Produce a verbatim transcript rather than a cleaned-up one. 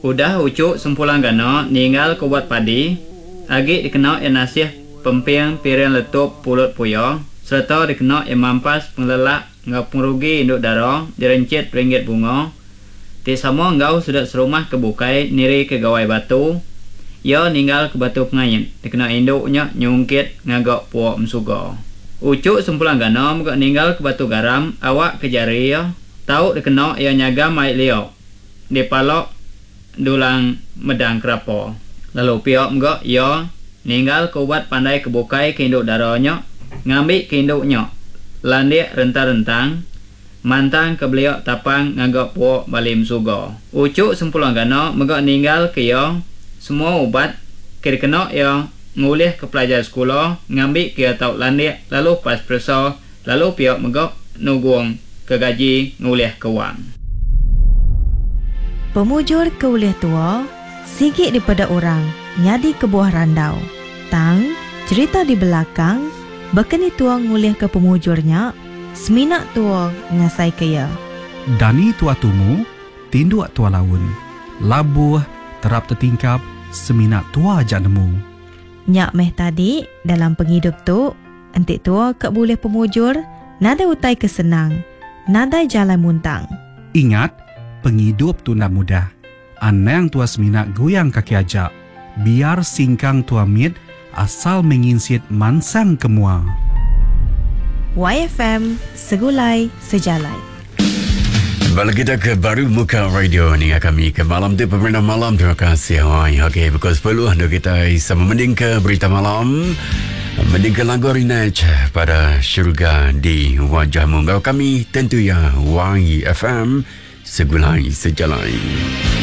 Udah ucuk sempulang gana ninggal ke buat padi. Agi dikenal yang nasih pempiang piring letup pulut puyo. Serta dikenal yang mampas pengelak ngapung rugi induk darah direncit ringgit bunga. Ti sama ngau sudah serumah kebukai niri ke gawai batu. Ia ninggal ke batu pengayit. Dikenal induknya nyungkit ngagak puak msuga. Ucuk sempulang gana muka ninggal ke batu garam awak ke jari ia. Tahu dikenal ia nyaga mai liok. Di palok dulang medang kerapo. Lalu piok muka ia ninggal ke ubat pandai kebukai ke induk darahnya. Ngambil ke induknya. Landik rentang-rentang. Mantang ke beliau tapang ngagak puak balim suga. Ucuk sempulang gana muka ninggal ke ia. Semua ubat kira kena ia ngulih ke pelajar sekolah, ngambil ke atau landik, lalu pas persa, lalu pihak megak nuguang ke gaji ngulih ke wang. Pemujur ke ulih tua, sikit daripada orang, nyadi ke buah randau. Tang, cerita di belakang, bekeni tua ngulih ke pemujurnya, seminak tua ngasai ke ia. Dani tua tumu, tinduak tua laun, labuh, terap tertingkap, seminat tua ajak nemu. Nyak meh tadi, dalam penghidup tu, entik tua kak boleh pemujur, nada utai kesenang, nada jalan muntang. Ingat, penghidup tu nak mudah. Anang tua seminat goyang kaki ajak, biar singkang tua mit, asal menginsit mansang kemua. Y F M, segulai sejalai. Balik kita ke baru muka radio ni kami ke malam tu pemerintah malam. Terima kasih. Okey, pukul sepuluh anda kita sama mending ke berita malam. Mending ke lagu Rinaj pada syurga di wajahmu. Kami tentu ya Y F M segulai sejalai.